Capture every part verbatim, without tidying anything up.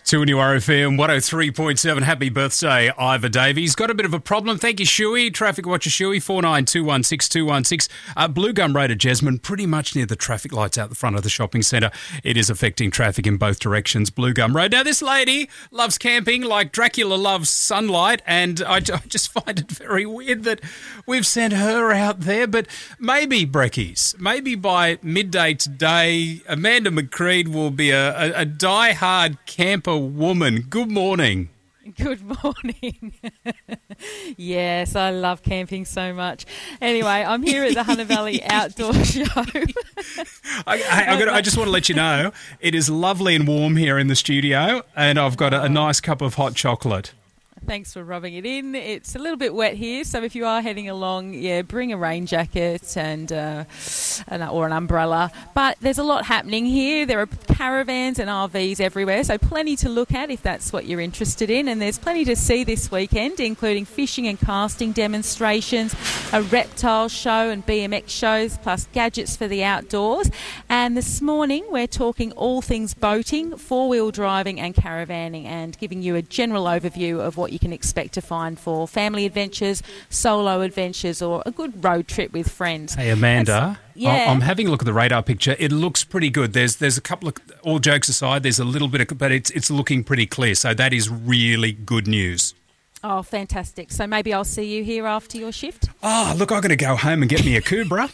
two N U R F M one oh three point seven. Happy birthday, Ivor Davies. Got a bit of a problem. Thank you, Shuey. Traffic Watcher Shuey, four nine two one six two one six. Uh, Blue Gum Road at Jesmond, pretty much near the traffic lights out the front of the shopping centre. It is affecting traffic in both directions. Blue Gum Road. Now, this lady loves camping like Dracula loves sunlight, and I, I just find it very weird that we've sent her out there. But maybe, Breckies, maybe by midday today, Amanda McCreed will be a, a, a die-hard camper woman. Good morning. Good morning. Yes, I love camping so much. Anyway, I'm here at the Hunter Valley Outdoor Show. I, I, I, got, I just want to let you know, it is lovely and warm here in the studio, and I've got a, a nice cup of hot chocolate. Thanks for rubbing it in. It's a little bit wet here, so if you are heading along, yeah, bring a rain jacket and uh, an, or an umbrella. But there's a lot happening here. There are caravans and R Vs everywhere, so plenty to look at if that's what you're interested in. And there's plenty to see this weekend, including fishing and casting demonstrations, a reptile show and B M X shows, plus gadgets for the outdoors. And this morning, we're talking all things boating, four-wheel driving and caravanning, and giving you a general overview of what you can expect to find for family adventures, solo adventures, or a good road trip with friends. Hey, Amanda, yeah. I'm having a look at the radar picture. It looks pretty good. There's there's a couple of, all jokes aside, there's a little bit of, but it's it's looking pretty clear. So that is really good news. Oh, fantastic. So maybe I'll see you here after your shift? Oh, look, I've got to go home and get me a Cobra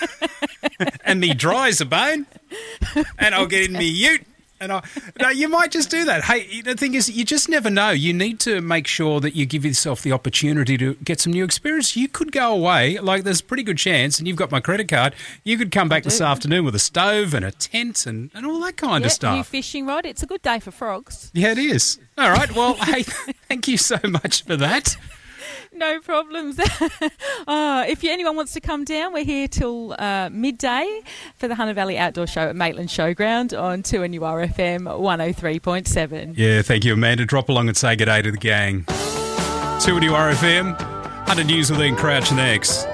and me dry as a bone, and I'll get in me ute. And I, no, you might just do that. Hey, the thing is, you just never know. You need to make sure that you give yourself the opportunity to get some new experience. You could go away, like there's a pretty good chance, and you've got my credit card, you could come back this afternoon with a stove and a tent and, and all that kind yep, of stuff. New fishing rod. It's a good day for frogs. Yeah, it is. All right. Well, hey, thank you so much for that. No problems. Oh, if anyone wants to come down, we're here till uh, midday for the Hunter Valley Outdoor Show at Maitland Showground on two N U R F M one oh three point seven. Yeah, thank you, Amanda. Drop along and say good day to the gang. two N U R F M, Hunter News with Ian Crouch next.